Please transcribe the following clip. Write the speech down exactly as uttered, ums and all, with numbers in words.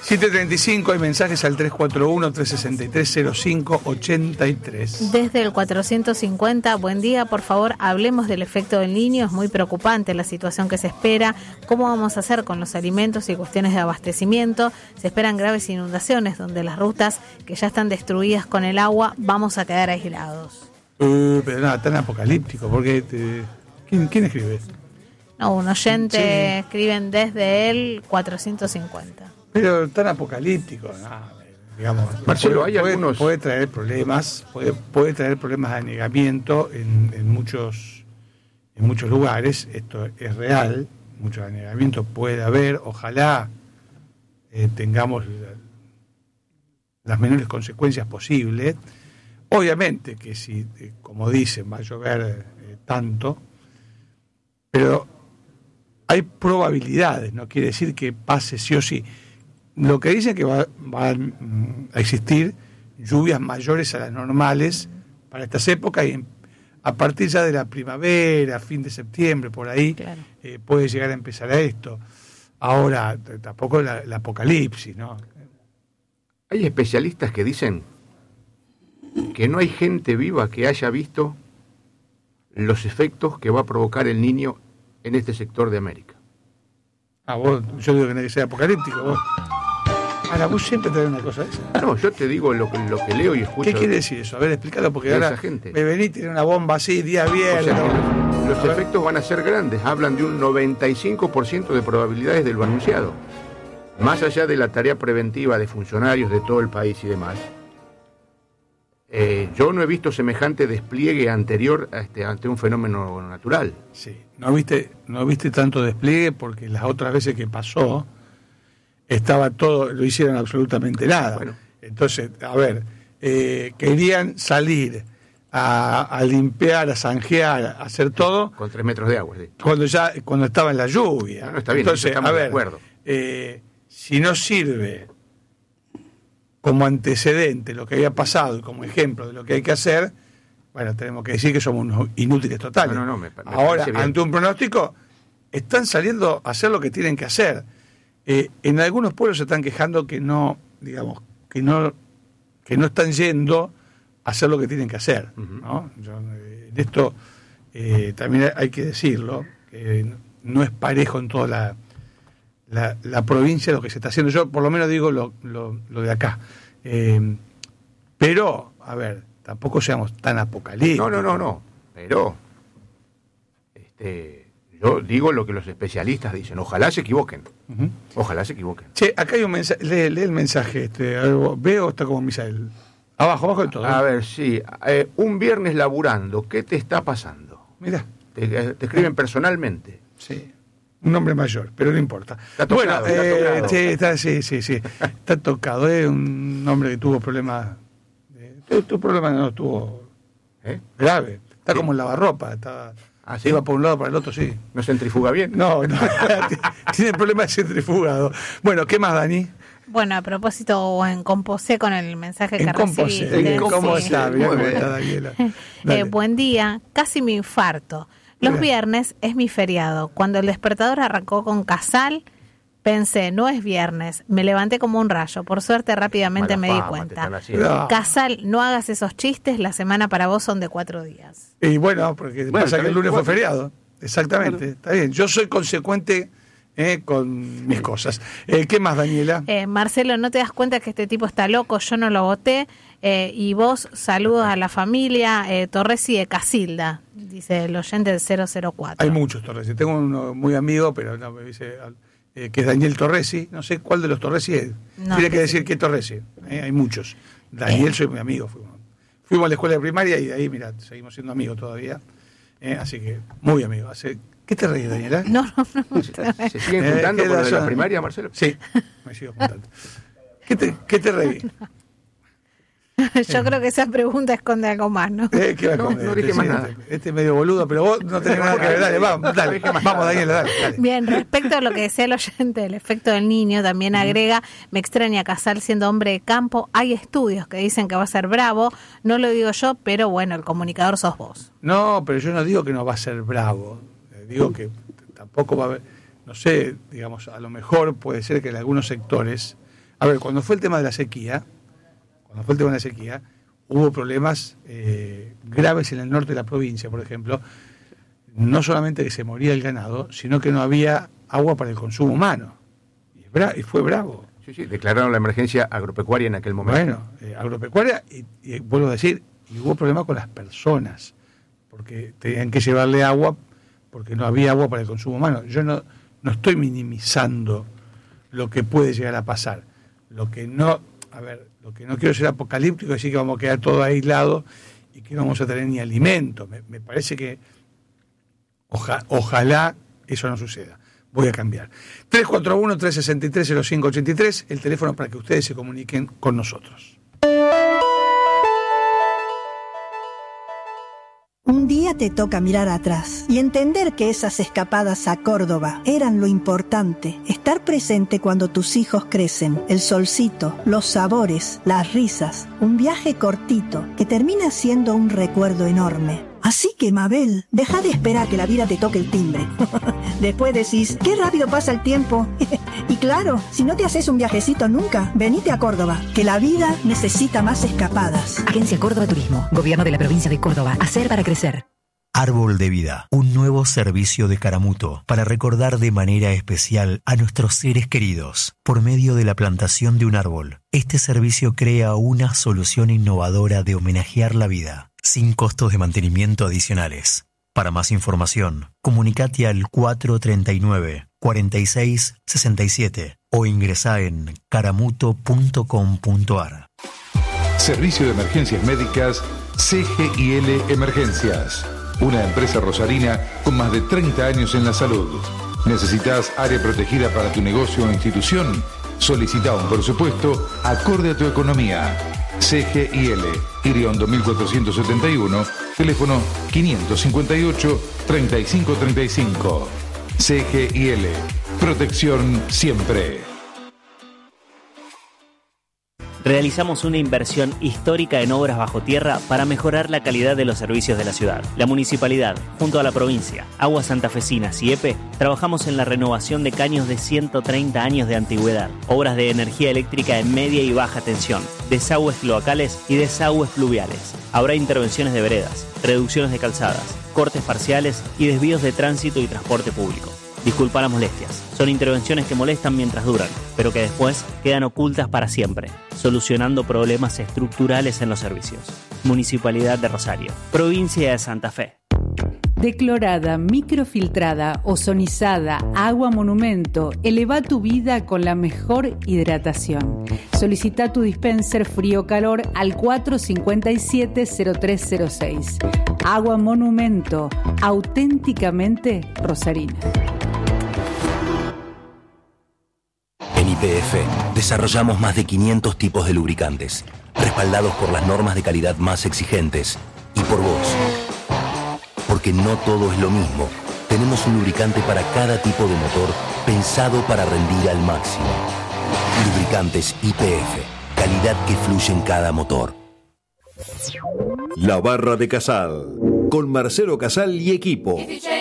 siete treinta y cinco, hay mensajes al tres cuatro uno, tres seis tres, cero cinco ocho tres. Desde el cuatrocientos cincuenta, buen día, por favor, hablemos del efecto del Niño. Es muy preocupante la situación que se espera. ¿Cómo vamos a hacer con los alimentos y cuestiones de abastecimiento? Se esperan graves inundaciones donde las rutas que ya están destruidas con el agua vamos a quedar aislados. Uh, pero nada, tan apocalíptico, porque te... ¿Quién, ¿Quién escribe? No, un oyente Sí. escriben desde el cuatrocientos cincuenta. Pero tan apocalíptico, nada, digamos. Marcelo, puede, hay puede, algunos- puede traer problemas, puede, puede traer problemas de anegamiento en, en muchos en muchos lugares. Esto es real, mucho anegamiento puede haber. Ojalá eh, tengamos la- las menores consecuencias posibles. Obviamente que si, eh, como dicen, va a llover eh, tanto, pero hay probabilidades, no quiere decir que pase sí o sí. Lo que dicen es que va, van a existir lluvias mayores a las normales para estas épocas y a partir ya de la primavera, fin de septiembre, por ahí, Claro. eh, puede llegar a empezar a esto. Ahora, t- tampoco la, la apocalipsis, ¿no? Hay especialistas que dicen que no hay gente viva que haya visto los efectos que va a provocar el Niño en este sector de América. Ah, vos, yo digo que no hay que ser apocalíptico. Vos. Ahora, vos siempre traes una cosa de esa. No, yo te digo lo que, lo que leo y escucho. ¿Qué quiere decir eso? A ver, explícalo, porque de ahora esa gente. me venís y tiene una bomba así, día O viernes. sea, que ¿no? los, los A ver. efectos van a ser grandes. Hablan de un noventa y cinco por ciento de probabilidades de lo anunciado. Más allá de la tarea preventiva de funcionarios de todo el país y demás, eh, yo no he visto semejante despliegue anterior a este, ante un fenómeno natural. Sí, no viste, no viste tanto despliegue porque las otras veces que pasó estaba todo, lo hicieron absolutamente nada. Bueno. Entonces, a ver, eh, querían salir a, a limpiar, a zanjear, a hacer todo Con tres metros de agua. Sí. cuando ya cuando estaba en la lluvia. No, no, está bien, Entonces, eso estamos a de ver, acuerdo. eh, si no sirve como antecedente lo que había pasado y como ejemplo de lo que hay que hacer, bueno, tenemos que decir que somos unos inútiles totales. No, no, no, me- me Ahora, parece bien. ante un pronóstico, están saliendo a hacer lo que tienen que hacer. Eh, en algunos pueblos se están quejando que no, digamos, que no, que no están yendo a hacer lo que tienen que hacer, Ujú. ¿no? Yo, eh, en esto eh, también hay que decirlo, que no es parejo en toda la, la, la provincia lo que se está haciendo. Yo por lo menos digo lo, lo, lo de acá. Eh, pero, a ver, tampoco seamos tan apocalípticos. No, no, no, no. Pero este, yo digo lo que los especialistas dicen. Ojalá se equivoquen. Ujú. Ojalá se equivoquen. Che, acá hay un mensaje, lee, lee el mensaje, este, algo, veo, está como Misael. Abajo, abajo de todo. A ver, sí. eh, un viernes laburando, ¿qué te está pasando? Mira, Te, eh, te escriben personalmente. sí. Un hombre mayor, pero no importa. Está tocado, bueno, está eh, tocado. sí, está, sí, sí, sí. Está tocado, es un hombre que tuvo problemas. Eh, tu, tu problema no estuvo ¿Eh? grave. Está Sí. como en lavarropa. Está, Ah, ¿sí? iba por un lado para el otro, sí. ¿No centrifuga bien? No, no. Tiene problemas de centrifugado. Bueno, ¿qué más, Dani? Bueno, a propósito, o en composé con el mensaje que En Composé. recibiste. En ¿Cómo Composé. está? Mirá Muy cómo bien. está Daniela. Eh, Dale. buen día, casi me infarto. Los Mira. viernes es mi feriado. Cuando el despertador arrancó con Casal, pensé, no es viernes. Me levanté como un rayo. Por suerte, rápidamente Mala me di fama te cuenta. están haciendo. No. Casal, no hagas esos chistes. La semana para vos son de cuatro días. Y bueno, porque Bueno, pasa que el también lunes fue cuatro. feriado. Exactamente, está bien. Yo soy consecuente eh, con mis cosas. Eh, ¿Qué más, Daniela? Eh, Marcelo, ¿no te das cuenta que este tipo está loco? Yo no lo voté. Eh, y vos, saludos a la familia eh, Torresi de Casilda, dice el oyente del cero cero cuatro. Hay muchos Torresi. Tengo uno muy amigo, pero no me dice eh, que es Daniel Torresi. No sé cuál de los Torresi es. No, Tiene que que decir sí. qué Torresi. Eh, hay muchos. Daniel, Eh. soy mi amigo. Fuimos, fuimos a la escuela de primaria y de ahí, mira, seguimos siendo amigos todavía. Eh, así que, muy amigos. Hace- ¿Qué te reís, Daniela? No, no, no. ¿Se, se siguen Eh, juntando ¿qué con lo de la razón? primaria, Marcelo? Sí, me sigo contando. ¿Qué te, qué te reís? Yo creo que esa pregunta esconde algo más, ¿no? Eh, ¿qué va a No, comer? no dije más Este, nada. Este es medio boludo, pero vos no tenés nada que ver. Dale, vamos, dale. Vamos, Daniela, dale. dale. Bien, respecto a lo que decía el oyente del efecto del niño, también agrega, me extraña Casal siendo hombre de campo, hay estudios que dicen que va a ser bravo, no lo digo yo, pero bueno, el comunicador sos vos. No, pero yo no digo que no va a ser bravo. Eh, Digo que t- tampoco va a haber, no sé, digamos, a lo mejor puede ser que en algunos sectores A ver, cuando fue el tema de la sequía, cuando fue el tema de la sequía, hubo problemas eh, graves en el norte de la provincia, por ejemplo. No solamente que se moría el ganado, sino que no había agua para el consumo humano. Y, bra- y fue bravo. Sí, sí, declararon la emergencia agropecuaria en aquel momento. Bueno, eh, agropecuaria, y, y vuelvo a decir, y hubo problemas con las personas, porque tenían que llevarle agua, porque no había agua para el consumo humano. Yo no, no estoy minimizando lo que puede llegar a pasar. Lo que no, a ver, lo que no quiero ser apocalíptico es decir que vamos a quedar todo aislado y que no vamos a tener ni alimento. Me, me parece que oja, ojalá eso no suceda. Voy a cambiar. tres cuatro uno, tres seis tres, cero cinco ocho tres, el teléfono para que ustedes se comuniquen con nosotros. Un día te toca mirar atrás y entender que esas escapadas a Córdoba eran lo importante. Estar presente cuando tus hijos crecen, el solcito, los sabores, las risas. Un viaje cortito que termina siendo un recuerdo enorme. Así que, Mabel, deja de esperar que la vida te toque el timbre. Después decís, qué rápido pasa el tiempo. Y claro, si no te haces un viajecito nunca, venite a Córdoba, que la vida necesita más escapadas. Agencia Córdoba Turismo, Gobierno de la Provincia de Córdoba. Hacer para crecer. Árbol de Vida, un nuevo servicio de Caramuto para recordar de manera especial a nuestros seres queridos por medio de la plantación de un árbol. Este servicio crea una solución innovadora de homenajear la vida, sin costos de mantenimiento adicionales. Para más información, comunicate al cuatro tres nueve, cuatro seis seis siete o ingresá en caramuto punto com punto a r. Servicio de Emergencias Médicas C G I L Emergencias. Una empresa rosarina con más de treinta años en la salud. ¿Necesitas área protegida para tu negocio o institución? Solicita un presupuesto acorde a tu economía. C G I L, Iriondo mil cuatrocientos setenta y uno, teléfono quinientos cincuenta y ocho, treinta y cinco treinta y cinco. C G I L, protección siempre. Realizamos una inversión histórica en obras bajo tierra para mejorar la calidad de los servicios de la ciudad. La municipalidad, junto a la provincia, Aguas Santafesinas y E P E, trabajamos en la renovación de caños de ciento treinta años de antigüedad, obras de energía eléctrica en media y baja tensión, desagües cloacales y desagües fluviales. Habrá intervenciones de veredas, reducciones de calzadas, cortes parciales y desvíos de tránsito y transporte público. Disculpa las molestias, son intervenciones que molestan mientras duran, pero que después quedan ocultas para siempre, solucionando problemas estructurales en los servicios. Municipalidad de Rosario, Provincia de Santa Fe. Declorada, microfiltrada, ozonizada, agua monumento, eleva tu vida con la mejor hidratación. Solicita tu dispenser frío-calor al cuatro cinco siete, cero tres cero seis. Agua monumento, auténticamente rosarina. En Y P F desarrollamos más de quinientos tipos de lubricantes, respaldados por las normas de calidad más exigentes y por vos. Porque no todo es lo mismo. Tenemos un lubricante para cada tipo de motor pensado para rendir al máximo. Lubricantes Y P F, calidad que fluye en cada motor. La Barra de Casal, con Marcelo Casal y equipo.